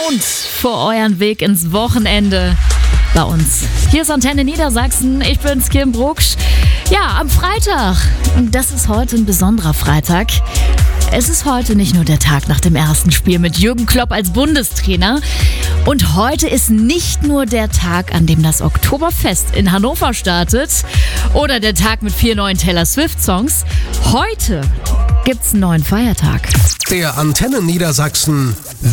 gelaunt für euren Weg ins Wochenende bei uns. Hier ist Antenne Niedersachsen, ich bin's, Kim Brucksch. Ja, am Freitag. Und das ist heute ein besonderer Freitag. Es ist heute nicht nur der Tag nach dem ersten Spiel mit Jürgen Klopp als Bundestrainer. Und heute ist nicht nur der Tag, an dem das Oktoberfest in Hannover startet oder der Tag mit 4 neuen Taylor Swift-Songs. Heute gibt's einen neuen Feiertag. Der Antenne Niedersachsen